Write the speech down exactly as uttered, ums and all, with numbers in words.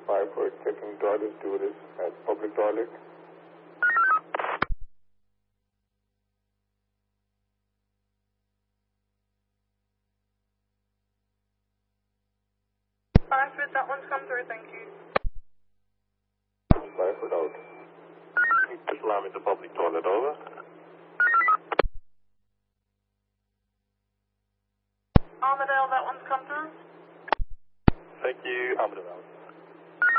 five for checking toilet stewardess at public toilet. Five foot, that one's come through, thank you. Five foot out. Just allow me to public toilet, over. Armadale, that one's come through. Thank you, Armadale.